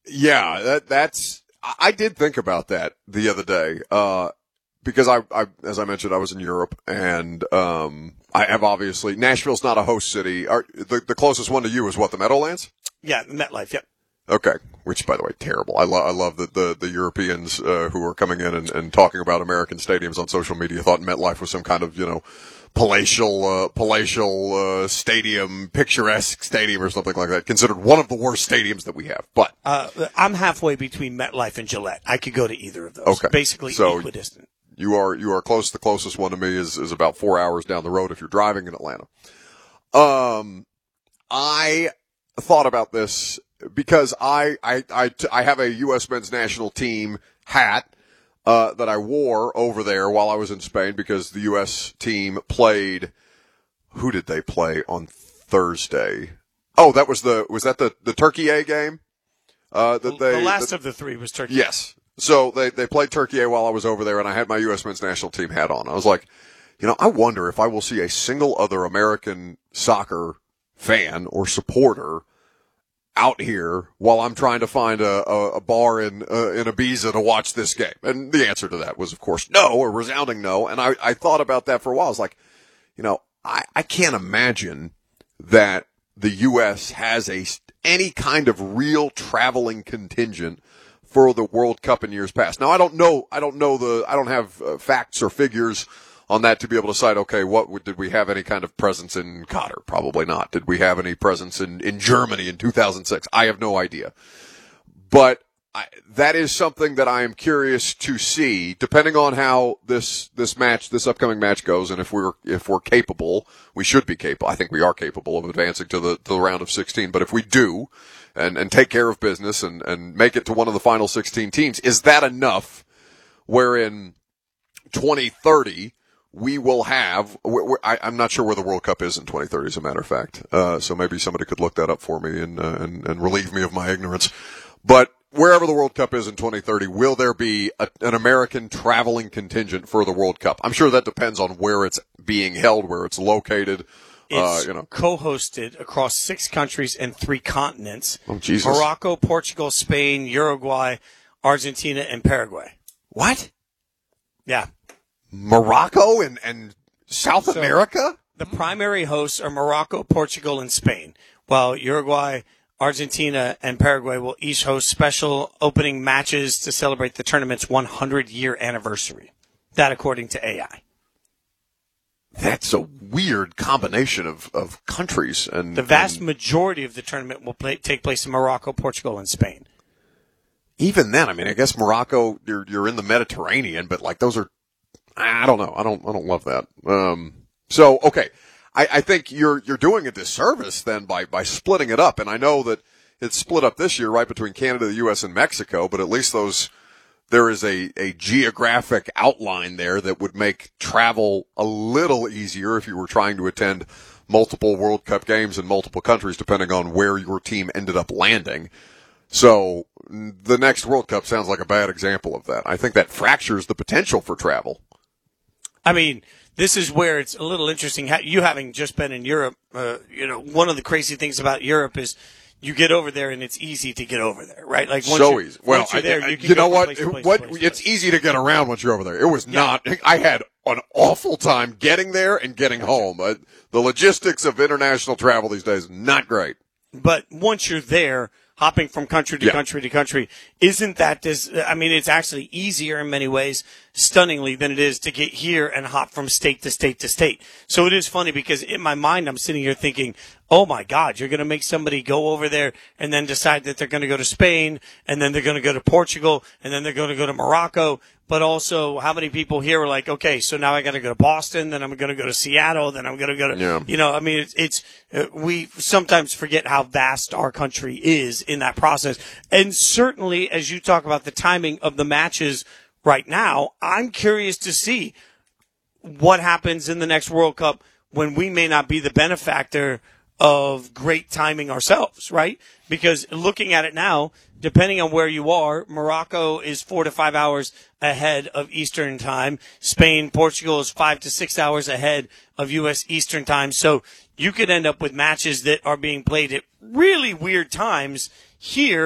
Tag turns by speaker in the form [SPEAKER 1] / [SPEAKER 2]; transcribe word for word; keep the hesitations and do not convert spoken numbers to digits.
[SPEAKER 1] Yeah, that, that's, I did think about that the other day, uh, because I, I, as I mentioned, I was in Europe and, um, I have obviously, Nashville's not a host city. Are, the, the closest one to you is what, the Meadowlands?
[SPEAKER 2] Yeah, MetLife, yep.
[SPEAKER 1] Okay, which, by the way, terrible. I, lo- I love that the, the Europeans uh, who are coming in and, and talking about American stadiums on social media thought MetLife was some kind of, you know, palatial, uh, palatial uh, stadium, picturesque stadium or something like that, considered one of the worst stadiums that we have. But
[SPEAKER 2] uh, I'm halfway between MetLife and Gillette. I could go to either of those.
[SPEAKER 1] Okay.
[SPEAKER 2] Basically
[SPEAKER 1] so
[SPEAKER 2] equidistant.
[SPEAKER 1] You are you are close. The closest one to me is, is about four hours down the road if you're driving in Atlanta. Um, I thought about this because I, I, I, I have a U S men's national team hat, uh, that I wore over there while I was in Spain because the U S team played, who did they play on Thursday? Oh, that was the, was that the, the Turkey A game? Uh, that
[SPEAKER 2] the,
[SPEAKER 1] they,
[SPEAKER 2] the last
[SPEAKER 1] that,
[SPEAKER 2] of the three was Turkey.
[SPEAKER 1] Yes. So they, they played Turkey A while I was over there and I had my U S men's national team hat on. I was like, you know, I wonder if I will see a single other American soccer fan or supporter out here while I'm trying to find a, a, a bar in uh, in Ibiza to watch this game. And the answer to that was, of course, no, a resounding no. And I, I thought about that for a while. I was like, you know, I, I can't imagine that the U S has a any kind of real traveling contingent for the World Cup in years past. Now, I don't know, I don't know the, I don't have uh, facts or figures on that to be able to cite, okay, what did we have any kind of presence in Qatar? Probably not. Did we have any presence in, in Germany in two thousand six? I have no idea. But I, that is something that I am curious to see, depending on how this, this match, this upcoming match goes, and if we're, if we're capable, we should be capable, I think we are capable of advancing to the, to the round of sixteen, but if we do, and, and take care of business and, and make it to one of the final sixteen teams, is that enough where in twenty thirty, we will have, we're, we're, I, I'm not sure where the World Cup is in twenty thirty, as a matter of fact. Uh, so maybe somebody could look that up for me and, uh, and, and relieve me of my ignorance. But wherever the World Cup is in twenty thirty, will there be a, an American traveling contingent for the World Cup? I'm sure that depends on where it's being held, where it's located.
[SPEAKER 2] It's
[SPEAKER 1] uh, you know.
[SPEAKER 2] co-hosted across six countries and three continents.
[SPEAKER 1] Oh, Jesus.
[SPEAKER 2] Morocco, Portugal, Spain, Uruguay, Argentina, and Paraguay.
[SPEAKER 1] What?
[SPEAKER 2] Yeah.
[SPEAKER 1] Morocco and, and South
[SPEAKER 2] So,
[SPEAKER 1] America?
[SPEAKER 2] The primary hosts are Morocco, Portugal, and Spain, while Uruguay, Argentina, and Paraguay will each host special opening matches to celebrate the tournament's one hundred year anniversary. That according to A I.
[SPEAKER 1] That's a weird combination of, of countries. And
[SPEAKER 2] The vast
[SPEAKER 1] and
[SPEAKER 2] majority of the tournament will play, take place in Morocco, Portugal, and Spain.
[SPEAKER 1] even then, I mean, I guess Morocco, you're, you're in the Mediterranean, but like those are, I don't know. I don't, I don't love that. Um, so, okay. I, I think you're, you're doing a disservice then by, by splitting it up. And I know that it's split up this year right between Canada, the U S, and Mexico, but at least those, there is a, a geographic outline there that would make travel a little easier if you were trying to attend multiple World Cup games in multiple countries, depending on where your team ended up landing. So the next World Cup sounds like a bad example of that. I think that fractures the potential for travel.
[SPEAKER 2] I mean, this is where it's a little interesting. You having just been in Europe, uh, you know, one of the crazy things about Europe is you get over there and it's easy to get over there, right? Like once
[SPEAKER 1] so
[SPEAKER 2] you're,
[SPEAKER 1] easy. Well,
[SPEAKER 2] once you're
[SPEAKER 1] I,
[SPEAKER 2] there,
[SPEAKER 1] I,
[SPEAKER 2] you, can
[SPEAKER 1] you
[SPEAKER 2] go
[SPEAKER 1] know
[SPEAKER 2] from
[SPEAKER 1] what?
[SPEAKER 2] place to place to
[SPEAKER 1] what?
[SPEAKER 2] place to
[SPEAKER 1] It's
[SPEAKER 2] place.
[SPEAKER 1] easy to get around once you're over there. It was
[SPEAKER 2] Yeah.
[SPEAKER 1] not. I had an awful time getting there and getting home. Uh, the logistics of international travel these days, not great.
[SPEAKER 2] But once you're there, hopping from country to
[SPEAKER 1] Yeah.
[SPEAKER 2] country to country, isn't that this? I mean, it's actually easier in many ways, stunningly, than it is to get here and hop from state to state to state. So it is funny because in my mind, I'm sitting here thinking, oh my God, you're going to make somebody go over there and then decide that they're going to go to Spain and then they're going to go to Portugal and then they're going to go to Morocco. But also, how many people here are like, okay, so now I got to go to Boston, then I'm going to go to Seattle, then I'm going to go to,
[SPEAKER 1] Yeah.
[SPEAKER 2] you know, I mean, it's, it's uh, we sometimes forget how vast our country is in that process. And certainly, as you talk about the timing of the matches right now, I'm curious to see what happens in the next World Cup when we may not be the benefactor of great timing ourselves, right? Because looking at it now, depending on where you are, Morocco is four to five hours ahead of Eastern time. Spain, Portugal is five to six hours ahead of U S Eastern time. So you could end up with matches that are being played at really weird times here.